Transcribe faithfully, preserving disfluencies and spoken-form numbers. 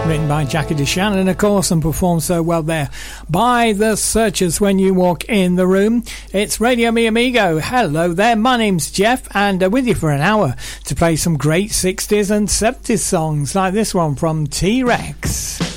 written by Jackie DeShannon, of course, and performed so well there by The Searchers when you walk in the room. It's Radio Mi Amigo. Hello there, my name's Jeff, and uh, with you for an hour to play some great sixties and seventies songs like this one from T-Rex.